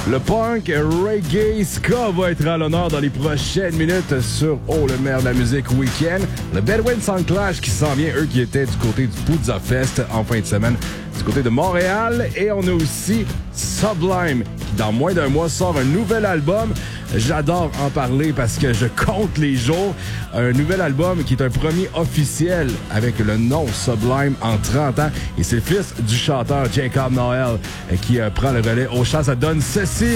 Le punk reggae ska va être à l'honneur dans les prochaines minutes sur le maire de la musique week-end. Le Bedouin Sound Clash qui s'en vient, eux qui étaient du côté du Poudza Fest en fin de semaine, du côté de Montréal. Et on a aussi Sublime qui dans moins d'un mois sort un nouvel album. J'adore en parler parce que je compte les jours. Un nouvel album qui est un premier officiel avec le nom Sublime en 30 ans. Et c'est le fils du chanteur Jacob Noel qui prend le relais. Au chant, ça donne ceci.